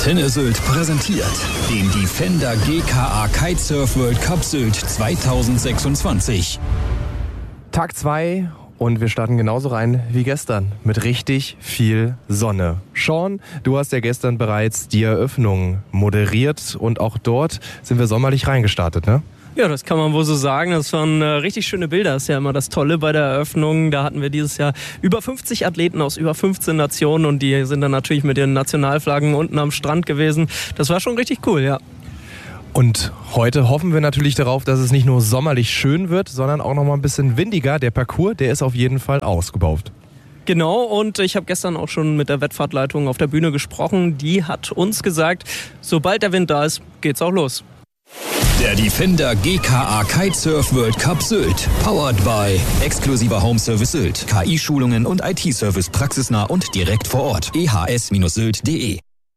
Antenne Sylt präsentiert den Defender GKA Kitesurf World Cup Sylt 2026. Tag 2 und wir starten genauso rein wie gestern mit richtig viel Sonne. Sean, du hast ja gestern bereits die Eröffnung moderiert und auch dort sind wir sommerlich reingestartet, ne? Ja, das kann man wohl so sagen. Das waren richtig schöne Bilder. Das ist ja immer das Tolle bei der Eröffnung. Da hatten wir dieses Jahr über 50 Athleten aus über 15 Nationen und die sind dann natürlich mit den Nationalflaggen unten am Strand gewesen. Das war schon richtig cool, ja. Und heute hoffen wir natürlich darauf, dass es nicht nur sommerlich schön wird, sondern auch noch mal ein bisschen windiger. Der Parcours, der ist auf jeden Fall ausgebaut. Genau, und ich habe gestern auch schon mit der Wettfahrtleitung auf der Bühne gesprochen. Die hat uns gesagt, sobald der Wind da ist, geht's auch los. Der Defender GKA Kitesurf World Cup Sylt. Powered by exklusiver Home Service Sylt. KI-Schulungen und IT-Service praxisnah und direkt vor Ort. ehs-sylt.de.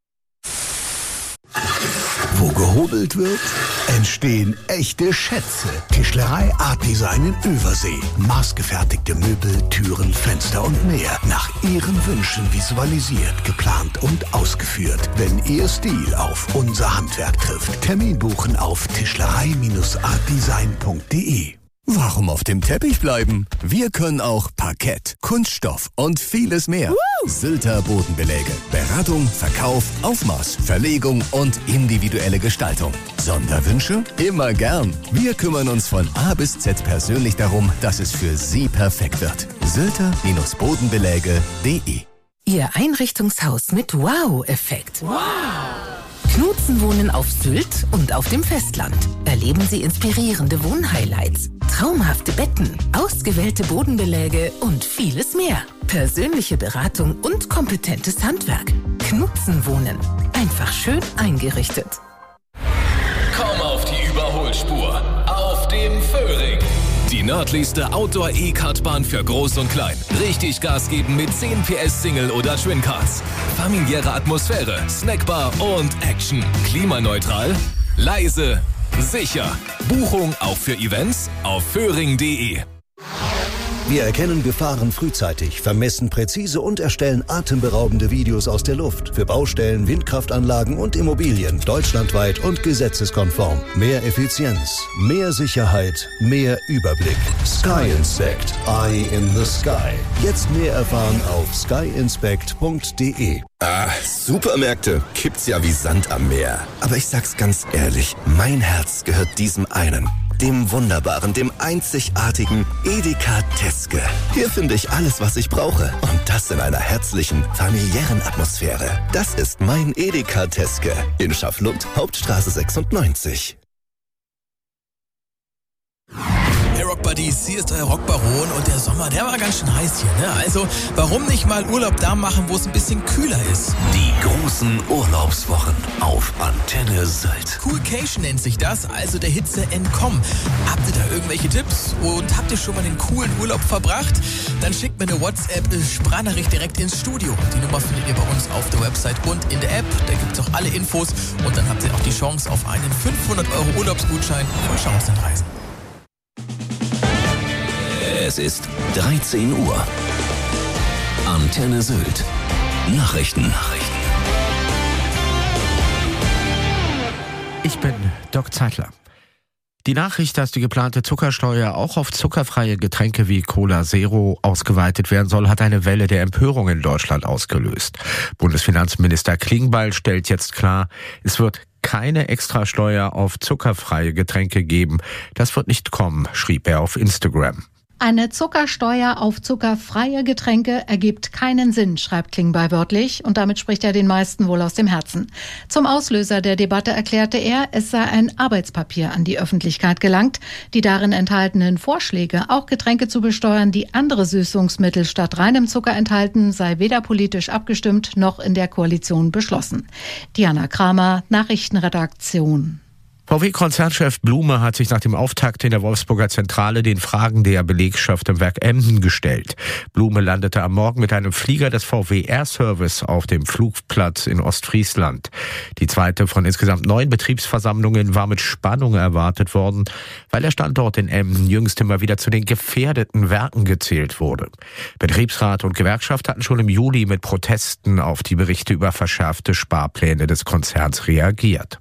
Wo gehobelt wird, entstehen echte Schätze. Tischlerei Art Design in Übersee. Maßgefertigte Möbel, Türen, Fenster und mehr. Nach Ihren Wünschen visualisiert, geplant und ausgeführt. Wenn Ihr Stil auf unser Handwerk trifft, Termin buchen auf tischlerei-artdesign.de. Warum auf dem Teppich bleiben? Wir können auch Parkett, Kunststoff und vieles mehr. Sylter Bodenbeläge. Beratung, Verkauf, Aufmaß, Verlegung und individuelle Gestaltung. Sonderwünsche? Immer gern. Wir kümmern uns von A bis Z persönlich darum, dass es für Sie perfekt wird. Sylter-Bodenbeläge.de. Ihr Einrichtungshaus mit Wow-Effekt. Wow! Knutzen wohnen auf Sylt und auf dem Festland. Erleben Sie inspirierende Wohnhighlights, traumhafte Betten, ausgewählte Bodenbeläge und vieles mehr. Persönliche Beratung und kompetentes Handwerk. Knutzen wohnen. Einfach schön eingerichtet. Komm auf die Überholspur. Auf dem Föhring. Die nördlichste Outdoor-E-Kartbahn für Groß und Klein. Richtig Gas geben mit 10 PS Single- oder Twin-Cards. Familiäre Atmosphäre, Snackbar und Action. Klimaneutral, leise, sicher. Buchung auch für Events auf föhring.de. Wir erkennen Gefahren frühzeitig, vermessen präzise und erstellen atemberaubende Videos aus der Luft. Für Baustellen, Windkraftanlagen und Immobilien. Deutschlandweit und gesetzeskonform. Mehr Effizienz, mehr Sicherheit, mehr Überblick. Sky Inspect. Eye in the Sky. Jetzt mehr erfahren auf skyinspect.de. Supermärkte gibt's ja wie Sand am Meer. Aber ich sag's ganz ehrlich, mein Herz gehört diesem einen. Dem wunderbaren, dem einzigartigen Edeka Teske. Hier finde ich alles, was ich brauche. Und das in einer herzlichen, familiären Atmosphäre. Das ist mein Edeka Teske in Schafflund, Hauptstraße 96. Hey Rockbuddies, hier ist euer Rockbaron und der Sommer, der war ganz schön heiß hier, ne? Also, warum nicht mal Urlaub da machen, wo es ein bisschen kühler ist? Die großen Urlaubswochen auf Antenne Sylt. Coolcation nennt sich das, also der Hitze entkommen. Habt ihr da irgendwelche Tipps und habt ihr schon mal einen coolen Urlaub verbracht? Dann schickt mir eine WhatsApp-Sprachnachricht direkt ins Studio. Die Nummer findet ihr bei uns auf der Website und in der App. Da gibt's auch alle Infos und dann habt ihr auch die Chance auf einen 500 € Urlaubsgutschein von Chancenreisen. Es ist 13 Uhr. Antenne Sylt. Nachrichten. Ich bin Doc Zeitler. Die Nachricht, dass die geplante Zuckersteuer auch auf zuckerfreie Getränke wie Cola Zero ausgeweitet werden soll, hat eine Welle der Empörung in Deutschland ausgelöst. Bundesfinanzminister Klingbeil stellt jetzt klar, es wird keine Extrasteuer auf zuckerfreie Getränke geben. Das wird nicht kommen, schrieb er auf Instagram. Eine Zuckersteuer auf zuckerfreie Getränke ergibt keinen Sinn, schreibt Klingbeil wörtlich, und damit spricht er den meisten wohl aus dem Herzen. Zum Auslöser der Debatte erklärte er, es sei ein Arbeitspapier an die Öffentlichkeit gelangt. Die darin enthaltenen Vorschläge, auch Getränke zu besteuern, die andere Süßungsmittel statt reinem Zucker enthalten, sei weder politisch abgestimmt noch in der Koalition beschlossen. Diana Kramer, Nachrichtenredaktion. VW-Konzernchef Blume hat sich nach dem Auftakt in der Wolfsburger Zentrale den Fragen der Belegschaft im Werk Emden gestellt. Blume landete am Morgen mit einem Flieger des VW Air Service auf dem Flugplatz in Ostfriesland. Die zweite von insgesamt 9 Betriebsversammlungen war mit Spannung erwartet worden, weil der Standort in Emden jüngst immer wieder zu den gefährdeten Werken gezählt wurde. Betriebsrat und Gewerkschaft hatten schon im Juli mit Protesten auf die Berichte über verschärfte Sparpläne des Konzerns reagiert.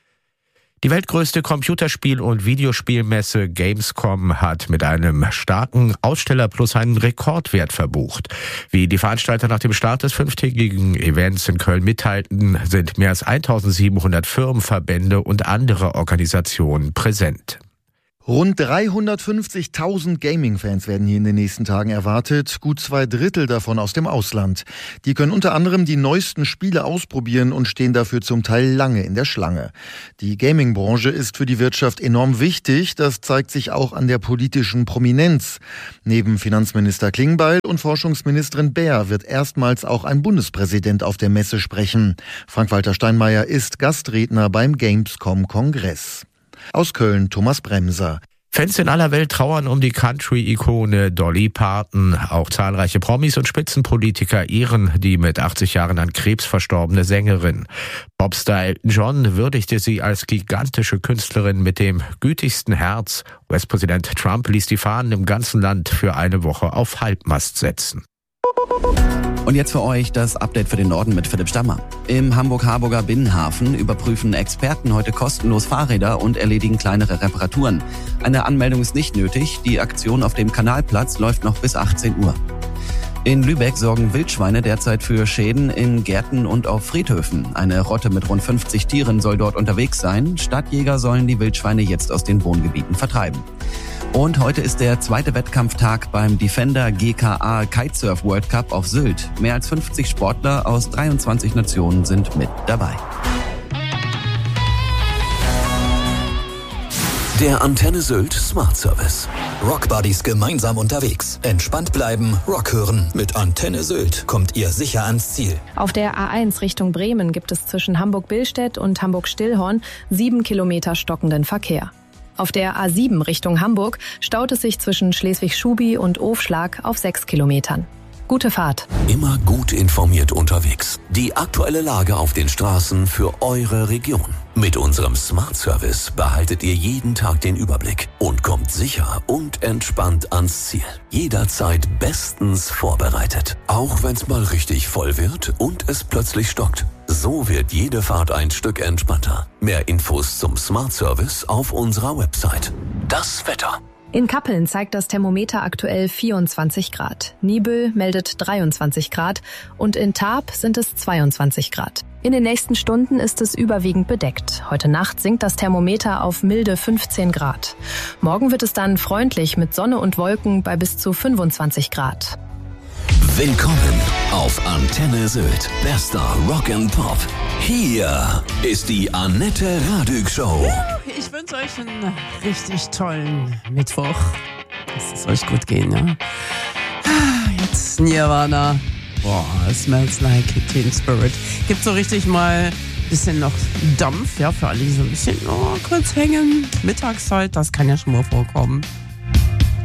Die weltgrößte Computerspiel- und Videospielmesse Gamescom hat mit einem starken Ausstellerplus einen Rekordwert verbucht. Wie die Veranstalter nach dem Start des 5-tägigen Events in Köln mitteilten, sind mehr als 1700 Firmen, Verbände und andere Organisationen präsent. Rund 350.000 Gaming-Fans werden hier in den nächsten Tagen erwartet, gut 2/3 davon aus dem Ausland. Die können unter anderem die neuesten Spiele ausprobieren und stehen dafür zum Teil lange in der Schlange. Die Gaming-Branche ist für die Wirtschaft enorm wichtig, das zeigt sich auch an der politischen Prominenz. Neben Finanzminister Klingbeil und Forschungsministerin Baer wird erstmals auch ein Bundespräsident auf der Messe sprechen. Frank-Walter Steinmeier ist Gastredner beim Gamescom-Kongress. Aus Köln Thomas Bremser. Fans in aller Welt trauern um die Country-Ikone Dolly Parton. Auch zahlreiche Promis und Spitzenpolitiker ehren die mit 80 Jahren an Krebs verstorbene Sängerin. Popstar Elton John würdigte sie als gigantische Künstlerin mit dem gütigsten Herz. US-Präsident Trump ließ die Fahnen im ganzen Land für eine Woche auf Halbmast setzen. Und jetzt für euch das Update für den Norden mit Philipp Stammer. Im Hamburg-Harburger Binnenhafen überprüfen Experten heute kostenlos Fahrräder und erledigen kleinere Reparaturen. Eine Anmeldung ist nicht nötig. Die Aktion auf dem Kanalplatz läuft noch bis 18 Uhr. In Lübeck sorgen Wildschweine derzeit für Schäden in Gärten und auf Friedhöfen. Eine Rotte mit rund 50 Tieren soll dort unterwegs sein. Stadtjäger sollen die Wildschweine jetzt aus den Wohngebieten vertreiben. Und heute ist der zweite Wettkampftag beim Defender GKA Kitesurf World Cup auf Sylt. Mehr als 50 Sportler aus 23 Nationen sind mit dabei. Der Antenne Sylt Smart Service. Rockbuddies gemeinsam unterwegs. Entspannt bleiben, Rock hören. Mit Antenne Sylt kommt ihr sicher ans Ziel. Auf der A1 Richtung Bremen gibt es zwischen Hamburg-Billstedt und Hamburg-Stillhorn 7 Kilometer stockenden Verkehr. Auf der A7 Richtung Hamburg staut es sich zwischen Schleswig-Schubi und Ofschlag auf 6 Kilometern. Gute Fahrt. Immer gut informiert unterwegs. Die aktuelle Lage auf den Straßen für eure Region. Mit unserem Smart Service behaltet ihr jeden Tag den Überblick und kommt sicher und entspannt ans Ziel. Jederzeit bestens vorbereitet. Auch wenn's mal richtig voll wird und es plötzlich stockt. So wird jede Fahrt ein Stück entspannter. Mehr Infos zum Smart Service auf unserer Website. Das Wetter. In Kappeln zeigt das Thermometer aktuell 24 Grad. Nibel meldet 23 Grad und in Taab sind es 22 Grad. In den nächsten Stunden ist es überwiegend bedeckt. Heute Nacht sinkt das Thermometer auf milde 15 Grad. Morgen wird es dann freundlich mit Sonne und Wolken bei bis zu 25 Grad. Willkommen auf Antenne Sylt. Bester Rock and Pop. Hier ist die Annette Radück Show. Ich wünsche euch einen richtig tollen Mittwoch. Lasst es euch gut gehen, ja? Jetzt Nirvana. Boah, it smells like Teen Spirit. Gibt so richtig mal ein bisschen noch Dampf, ja, für alle, die so ein bisschen kurz hängen. Mittagszeit, das kann ja schon mal vorkommen.